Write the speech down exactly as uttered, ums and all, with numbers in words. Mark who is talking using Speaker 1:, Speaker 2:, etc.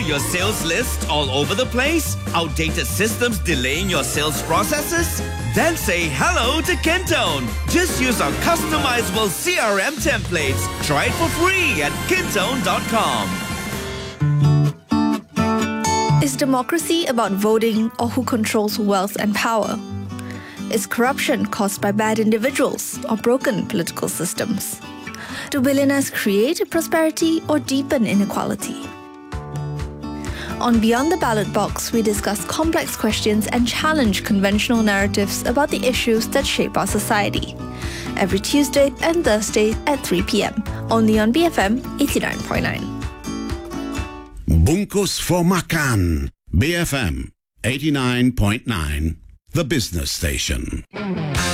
Speaker 1: your sales list all over the place? Outdated systems delaying your sales processes? Then say hello to Kintone. Just use our customizable C R M templates. Try it for free at kintone dot com.
Speaker 2: Is democracy about voting or who controls wealth and power? Is corruption caused by bad individuals or broken political systems? Do billionaires create prosperity or deepen inequality? On Beyond the Ballot Box, we discuss complex questions and challenge conventional narratives about the issues that shape our society. Every Tuesday and Thursday at three p.m. Only on B F M eighty-nine point nine.
Speaker 3: Bungkus for Makan. B F M eighty-nine point nine, the business station.